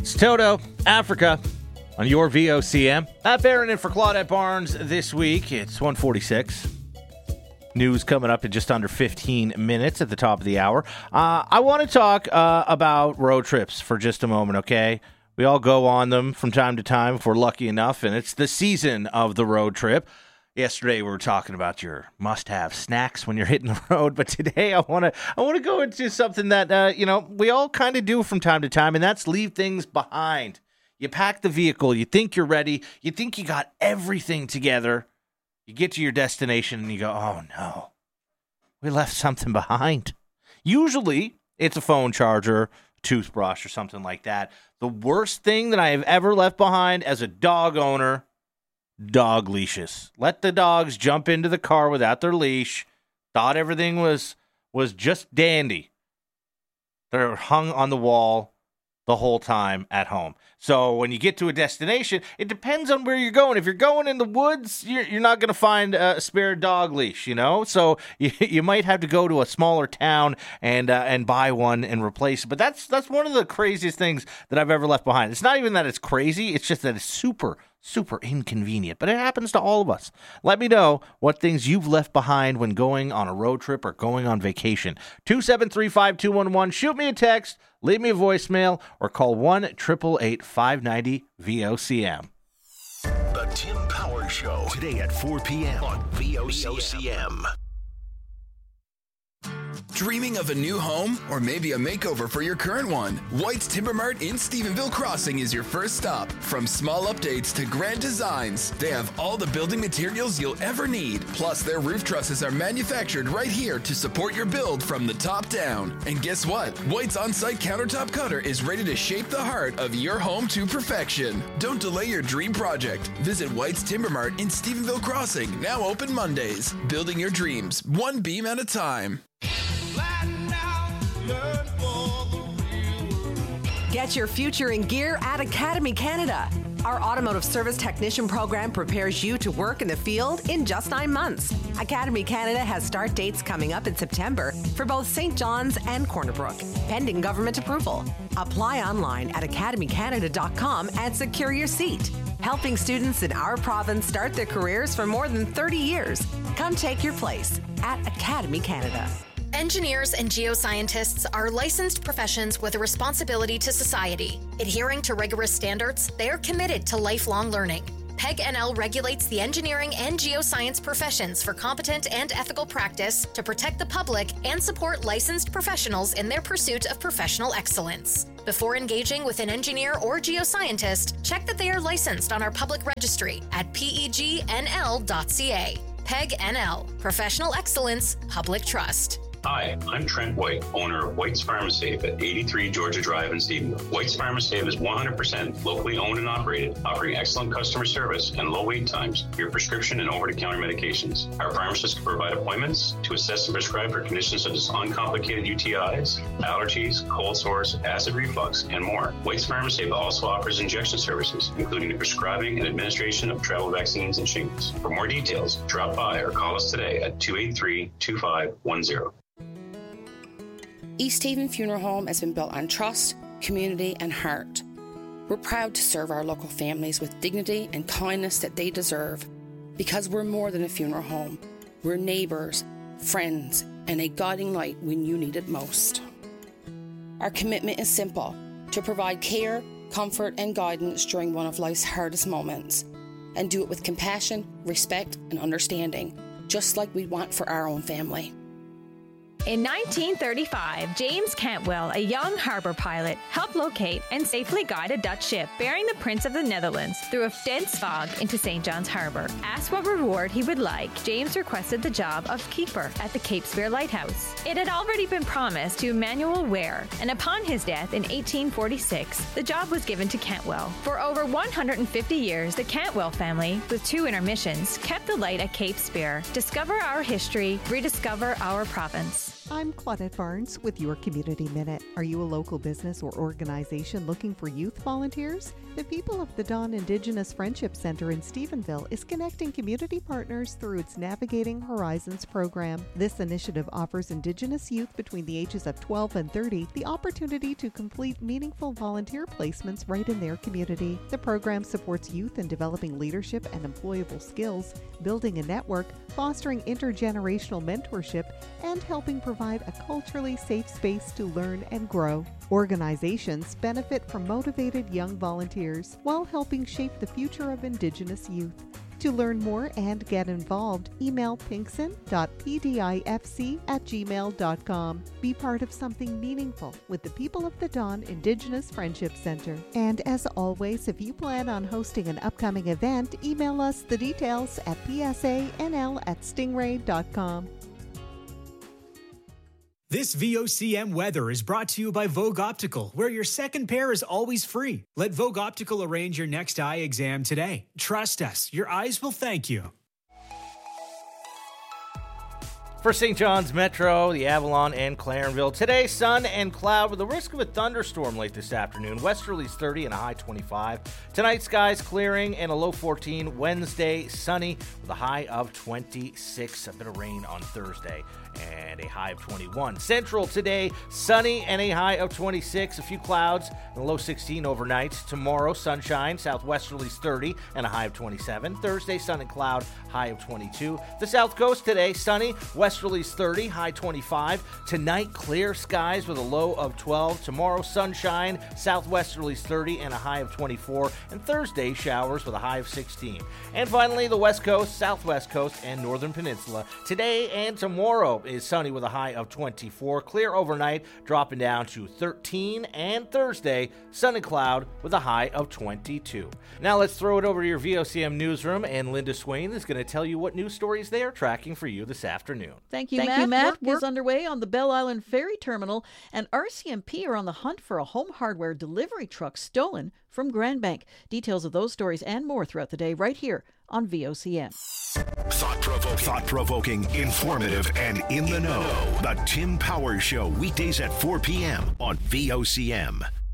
It's Toto, Africa, on your VOCM. Matt Barron in for Claudette Barnes this week. It's 1:46. News coming up in just under 15 minutes at the top of the hour. I want to talk about road trips for just a moment, okay? We all go on them from time to time if we're lucky enough, and it's the season of the road trip. Yesterday we were talking about your must-have snacks when you're hitting the road, but today I want to go into something that we all kind of do from time to time, and that's leave things behind. You pack the vehicle, you think you're ready, you think you got everything together. You get to your destination and you go, oh no, we left something behind. Usually it's a phone charger, toothbrush, or something like that. The worst thing that I have ever left behind as a dog owner, dog leashes. Let the dogs jump into the car without their leash. Thought everything was just dandy. They're hung on the wall the whole time at home. So when you get to a destination, it depends on where you're going. If you're going in the woods, you're not going to find a spare dog leash, So you might have to go to a smaller town and buy one and replace it. But that's one of the craziest things that I've ever left behind. It's not even that it's crazy. It's just that it's super inconvenient, but it happens to all of us. Let me know what things you've left behind when going on a road trip or going on vacation. 273-5211. Shoot me a text, leave me a voicemail, or call 1-888-590-VOCM. The Tim Power Show, today at 4 p.m. on VOCM. Dreaming of a new home or maybe a makeover for your current one? White's Timber Mart in Stephenville Crossing is your first stop. From small updates to grand designs, they have all the building materials you'll ever need. Plus, their roof trusses are manufactured right here to support your build from the top down. And guess what? White's on-site countertop cutter is ready to shape the heart of your home to perfection. Don't delay your dream project. Visit White's Timber Mart in Stephenville Crossing, now open Mondays. Building your dreams, one beam at a time. Get your future in gear at Academy Canada. Our automotive service technician program prepares you to work in the field in just 9 months. Academy Canada has start dates coming up in September for both St. John's and Corner Brook, pending government approval. Apply online at academycanada.com and secure your seat. Helping students in our province start their careers for more than 30 years. Come take your place at Academy Canada. Engineers and geoscientists are licensed professions with a responsibility to society. Adhering to rigorous standards, they are committed to lifelong learning. PEG NL regulates the engineering and geoscience professions for competent and ethical practice to protect the public and support licensed professionals in their pursuit of professional excellence. Before engaging with an engineer or geoscientist, check that they are licensed on our public registry at pegnl.ca. PEG NL, Professional Excellence, Public Trust. Hi, I'm Trent White, owner of White's Pharmasafe at 83 Georgia Drive in Stephenville. White's Pharmasafe is 100% locally owned and operated, offering excellent customer service and low wait times for your prescription and over-the-counter medications. Our pharmacists can provide appointments to assess and prescribe for conditions such as uncomplicated UTIs, allergies, cold sores, acid reflux, and more. White's Pharmasafe also offers injection services, including the prescribing and administration of travel vaccines and shingles. For more details, drop by or call us today at 283-2510. East Haven Funeral Home has been built on trust, community, and heart. We're proud to serve our local families with dignity and kindness that they deserve, because we're more than a funeral home. We're neighbours, friends, and a guiding light when you need it most. Our commitment is simple: to provide care, comfort, and guidance during one of life's hardest moments, and do it with compassion, respect, and understanding, just like we'd want for our own family. In 1935, James Cantwell, a young harbor pilot, helped locate and safely guide a Dutch ship bearing the Prince of the Netherlands through a dense fog into St. John's Harbor. Asked what reward he would like, James requested the job of keeper at the Cape Spear Lighthouse. It had already been promised to Emmanuel Ware, and upon his death in 1846, the job was given to Cantwell. For over 150 years, the Cantwell family, with 2 intermissions, kept the light at Cape Spear. Discover our history, rediscover our province. I'm Claudette Barnes with your Community Minute. Are you a local business or organization looking for youth volunteers? The People of the Dawn Indigenous Friendship Center in Stephenville is connecting community partners through its Navigating Horizons program. This initiative offers Indigenous youth between the ages of 12 and 30 the opportunity to complete meaningful volunteer placements right in their community. The program supports youth in developing leadership and employable skills, building a network, fostering intergenerational mentorship, and helping provide a culturally safe space to learn and grow. Organizations benefit from motivated young volunteers while helping shape the future of Indigenous youth. To learn more and get involved, email pinkson.pdifc@gmail.com. Be part of something meaningful with the People of the Dawn Indigenous Friendship Center. And as always, if you plan on hosting an upcoming event, email us the details at psanl@stingray.com. This VOCM weather is brought to you by Vogue Optical, where your second pair is always free. Let Vogue Optical arrange your next eye exam today. Trust us, your eyes will thank you. For St. John's Metro, the Avalon, and Clarenville, today sun and cloud with a risk of a thunderstorm late this afternoon. Westerlies 30 and a high 25. Tonight, skies clearing and a low 14. Wednesday, sunny with a high of 26. A bit of rain on Thursday and a high of 21. Central today, sunny and a high of 26. A few clouds and a low 16 overnight. Tomorrow, sunshine, southwesterlies 30 and a high of 27. Thursday, sun and cloud, high of 22. The South Coast today, sunny, westerlies 30, high 25. Tonight, clear skies with a low of 12. Tomorrow, sunshine, southwesterlies 30 and a high of 24. And Thursday, showers with a high of 16. And finally, the West Coast, Southwest Coast, and Northern Peninsula. Today and tomorrow is sunny with a high of 24. Clear overnight, dropping down to 13. And Thursday, sun and cloud with a high of 22. Now let's throw it over to your VOCM newsroom, and Linda Swain is going to tell you what news stories they are tracking for you this afternoon. Thank you, Matt. Work is underway on the Bell Island Ferry Terminal, and RCMP are on the hunt for a home hardware delivery truck stolen from Grand Bank. Details of those stories and more throughout the day right here on VOCM. Thought-provoking, informative, and in the know. The Tim Powers Show, weekdays at 4 p.m. on VOCM.